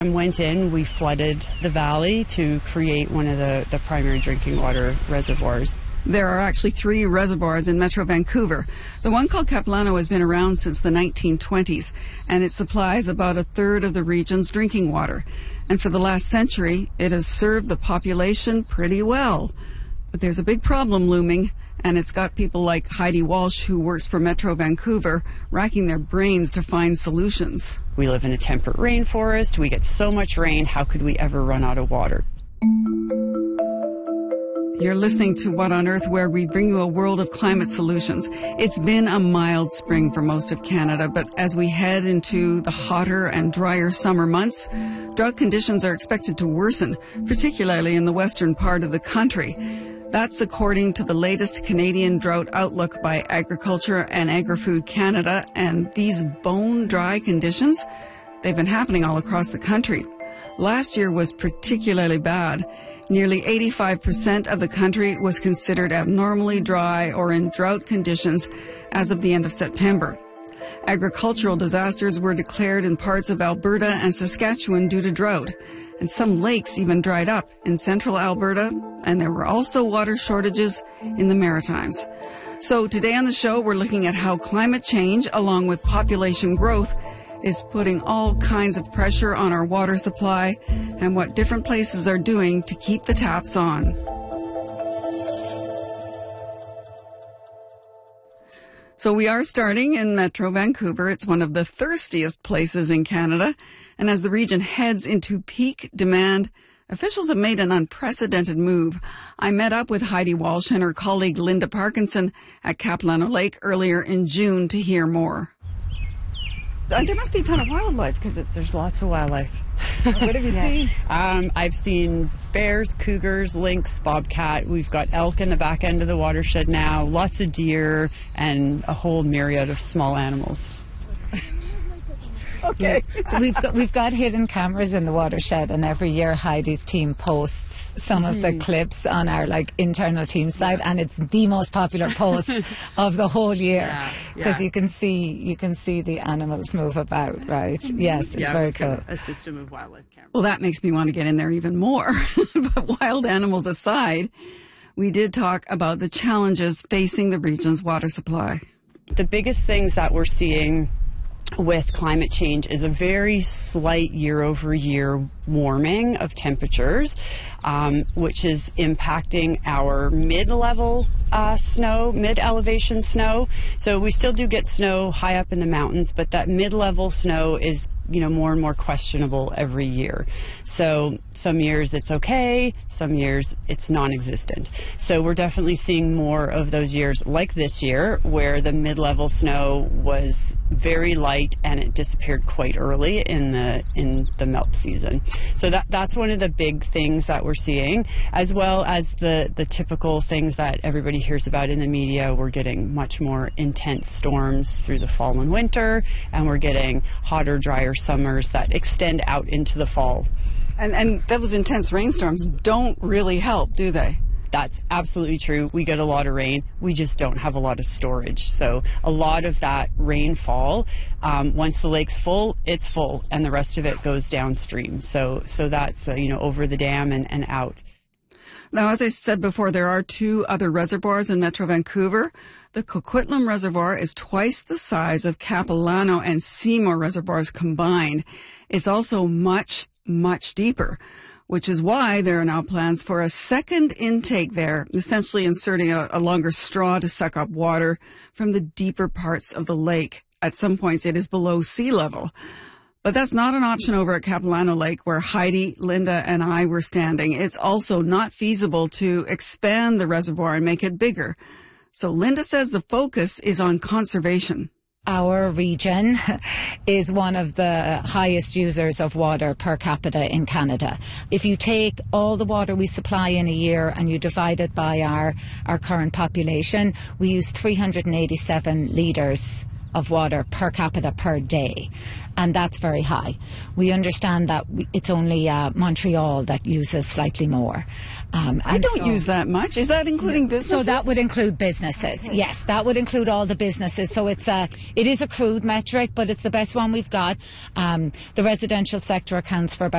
Went in, we flooded the valley to create one of the primary drinking water reservoirs. There are actually 3 reservoirs in Metro Vancouver. The one called Capilano has been around since the 1920s, and it supplies about a third of the region's drinking water. And for the last century, it has served the population pretty well. But there's a big problem looming, and it's got people like Heidi Walsh, who works for Metro Vancouver, racking their brains to find solutions. We live in a temperate rainforest. We get so much rain. How could we ever run out of water? You're listening to What on Earth, where we bring you a world of climate solutions. It's been a mild spring for most of Canada, but as we head into the hotter and drier summer months, drought conditions are expected to worsen, particularly in the western part of the country. That's according to the latest Canadian Drought Outlook by Agriculture and Agri-Food Canada, and these bone-dry conditions, they've been happening all across the country. Last year was particularly bad. Nearly 85% of the country was considered abnormally dry or in drought conditions as of the end of September. Agricultural disasters were declared in parts of Alberta and Saskatchewan due to drought, and some lakes even dried up in central Alberta, and there were also water shortages in the Maritimes. So today on the show, we're looking at how climate change, along with population growth, is putting all kinds of pressure on our water supply and what different places are doing to keep the taps on. So we are starting in Metro Vancouver. It's one of the thirstiest places in Canada. And as the region heads into peak demand, officials have made an unprecedented move. I met up with Heidi Walsh and her colleague Linda Parkinson at Capilano Lake earlier in June to hear more. There must be a ton of wildlife because there's lots of wildlife. What have you seen? I've seen bears, cougars, lynx, bobcat. We've got elk in the back end of the watershed now, lots of deer, and a whole myriad of small animals. Okay. We've got hidden cameras in the watershed, and every year Heidi's team posts some of the clips on our internal team site, and it's the most popular post of the whole year because you can see the animals move about, right? Yes, it's very cool. A system of wildlife cameras. Well, that makes me want to get in there even more. But wild animals aside, we did talk about the challenges facing the region's water supply. The biggest things that we're seeing with climate change is a very slight year-over-year warming of temperatures, which is impacting our mid-level snow, mid-elevation snow. So we still do get snow high up in the mountains, but that mid-level snow is more and more questionable every year. So some years it's okay, some years it's non-existent. So we're definitely seeing more of those years like this year where the mid-level snow was very light and it disappeared quite early in the melt season. So that's one of the big things that we're seeing, as well as the typical things that everybody hears about in the media. We're getting much more intense storms through the fall and winter, and we're getting hotter, drier summers that extend out into the fall. And those intense rainstorms don't really help, do they? That's absolutely true. We get a lot of rain. We just don't have a lot of storage. So a lot of that rainfall, once the lake's full, it's full, and the rest of it goes downstream. So that's, over the dam and out. Now, as I said before, there are 2 other reservoirs in Metro Vancouver. The Coquitlam Reservoir is twice the size of Capilano and Seymour reservoirs combined. It's also much, much deeper, which is why there are now plans for a second intake there, essentially inserting a longer straw to suck up water from the deeper parts of the lake. At some points, it is below sea level. But that's not an option over at Capilano Lake, where Heidi, Linda, and I were standing. It's also not feasible to expand the reservoir and make it bigger. So Linda says the focus is on conservation. Our region is one of the highest users of water per capita in Canada. If you take all the water we supply in a year and you divide it by our current population, we use 387 litres of water per capita per day, and that's very high. We understand that it's only Montreal that uses slightly more. I don't use that much. Is that including businesses? So that would include businesses. Okay. Yes, that would include all the businesses. So it is a crude metric, but it's the best one we've got. The residential sector accounts for about